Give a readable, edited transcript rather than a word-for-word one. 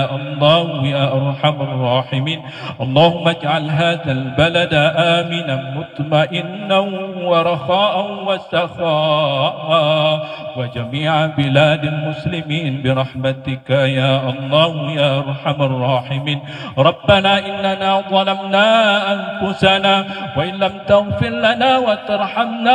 الله يا أرحم الراحمين. اللهم اجعل هذا البلد آمنا مطمئنا ورخاء وسخاء وجميع بلاد المسلمين برحمتك يا الله يا أرحم الراحمين. ربنا إننا ظلمنا أنفسنا وإن لم تغفر لنا وترحمنا